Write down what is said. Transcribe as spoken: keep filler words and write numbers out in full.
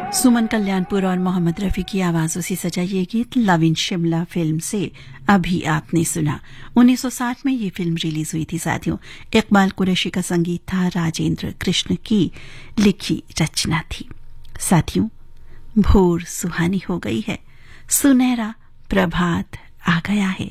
सुमन कल्याणपुर और मोहम्मद रफी की आवाजों से सजा ये गीत लव इन शिमला फिल्म से अभी आपने सुना। उन्नीस सौ साठ में ये फिल्म रिलीज हुई थी साथियों। इकबाल कुरैशी का संगीत था, राजेंद्र कृष्ण की लिखी रचना थी। साथियों, भोर सुहानी हो गई है, सुनहरा प्रभात आ गया है।